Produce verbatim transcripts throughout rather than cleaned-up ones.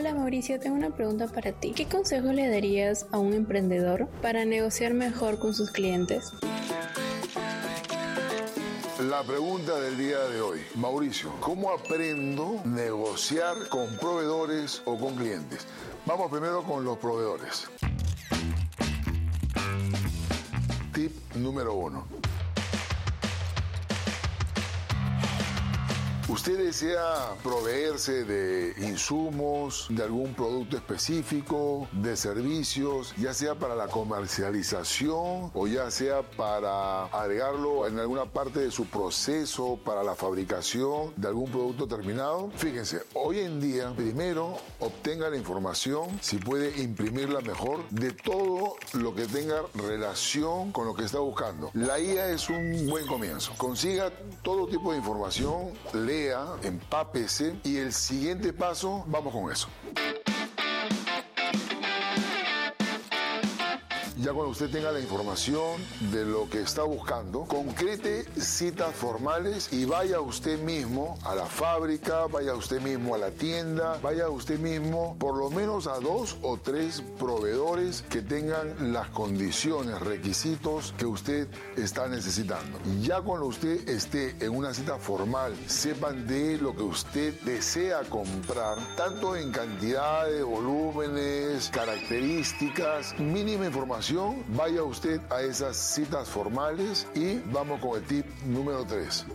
Hola Mauricio, tengo una pregunta para ti. ¿Qué consejo le darías a un emprendedor para negociar mejor con sus clientes? La pregunta del día de hoy. Mauricio, ¿cómo aprendo a negociar con proveedores o con clientes? Vamos primero con los proveedores. Tip número uno. ¿Usted desea proveerse de insumos, de algún producto específico, de servicios, ya sea para la comercialización o ya sea para agregarlo en alguna parte de su proceso para la fabricación de algún producto terminado? Fíjense, hoy en día, primero obtenga la información, si puede imprimirla mejor, de todo lo que tenga relación con lo que está buscando. La I A es un buen comienzo. Consiga todo tipo de información, lea, empápese y el siguiente paso, vamos con eso. Ya cuando usted tenga la información de lo que está buscando, concrete citas formales y vaya usted mismo a la fábrica, vaya usted mismo a la tienda, vaya usted mismo por lo menos a dos o tres proveedores que tengan las condiciones, requisitos que usted está necesitando. Ya cuando usted esté en una cita formal, sepan de lo que usted desea comprar, tanto en cantidades, volúmenes, características, mínima información. Vaya usted a esas citas formales y vamos con el tip número tres.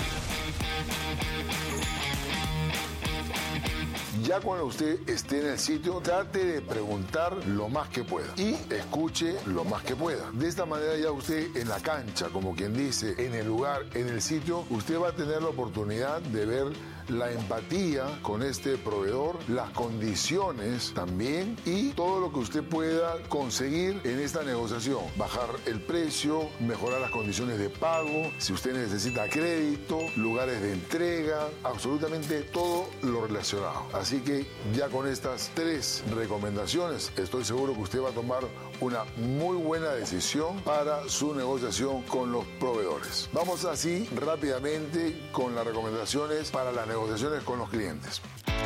Ya cuando usted esté en el sitio, trate de preguntar lo más que pueda y escuche lo más que pueda. De esta manera ya usted en la cancha, como quien dice, en el lugar, en el sitio, usted va a tener la oportunidad de ver la empatía con este proveedor, las condiciones también y todo lo que usted pueda conseguir en esta negociación. Bajar el precio, mejorar las condiciones de pago, si usted necesita crédito, lugares de entrega, absolutamente todo lo relacionado. Así que ya con estas tres recomendaciones estoy seguro que usted va a tomar una muy buena decisión para su negociación con los proveedores. Vamos así rápidamente con las recomendaciones para la negociación negociaciones con los clientes.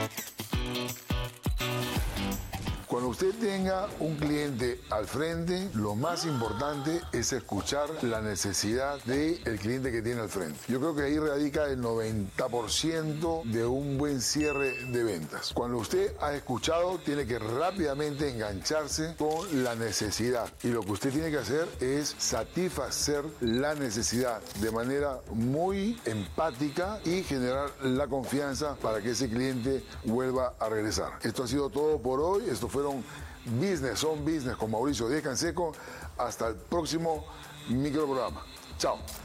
Cuando usted tenga un cliente al frente, lo más importante es escuchar la necesidad del cliente que tiene al frente. Yo creo que ahí radica el noventa por ciento de un buen cierre de ventas. Cuando usted ha escuchado, tiene que rápidamente engancharse con la necesidad. Y lo que usted tiene que hacer es satisfacer la necesidad de manera muy empática y generar la confianza para que ese cliente vuelva a regresar. Esto ha sido todo por hoy. Esto fueron Business on Business con Mauricio Díaz Canseco. Hasta el próximo microprograma. Chao.